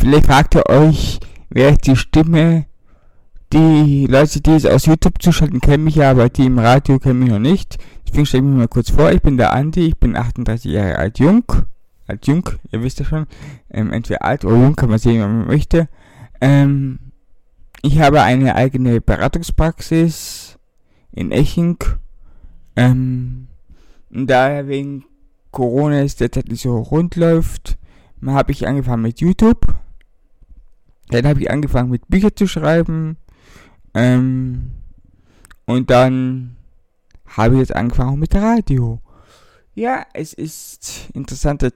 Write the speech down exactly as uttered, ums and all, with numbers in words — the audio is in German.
Vielleicht fragt ihr euch, wer ist die Stimme? Die Leute, die es aus YouTube zuschalten, kennen mich ja, aber die im Radio kennen mich noch nicht. Deswegen stelle ich mich mal kurz vor. Ich bin der Andi, ich bin achtunddreißig Jahre alt, jung. Alt, jung, ihr wisst ja schon. Ähm, entweder alt oder jung, kann man sehen, wenn man möchte. Ähm, ich habe eine eigene Beratungspraxis in Eching. Ähm, daher wegen Corona es derzeit nicht so rund läuft, habe ich angefangen mit YouTube. Dann habe ich angefangen mit Büchern zu schreiben. Ähm, und dann habe ich jetzt angefangen mit Radio. Ja, es ist interessante